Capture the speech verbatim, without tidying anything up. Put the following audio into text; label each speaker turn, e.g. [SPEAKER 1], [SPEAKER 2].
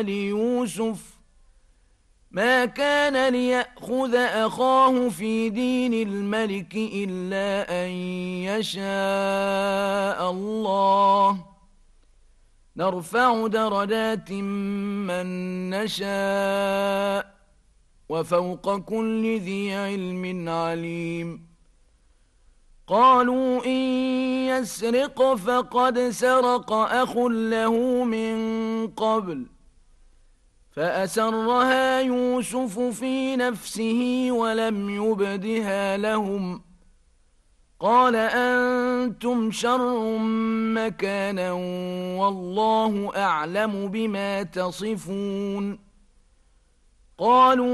[SPEAKER 1] ليوسف ما كان ليأخذ أخاه في دين الملك إلا أن يشاء الله نرفع درجات من نشاء وفوق كل ذي علم عليم قالوا إن يسرق فقد سرق أخ له من قبل فأسرها يوسف في نفسه ولم يبدها لهم قال أنتم شر مكانا والله أعلم بما تصفون قالوا